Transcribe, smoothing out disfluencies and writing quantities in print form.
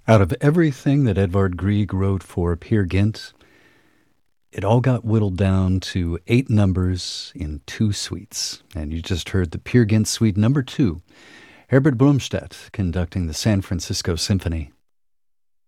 Out of everything that Edvard Grieg wrote for Peer Gynt, it all got whittled down to 8 numbers in 2 suites. And you just heard the Peer Gynt Suite number 2, Herbert Blomstedt conducting the San Francisco Symphony.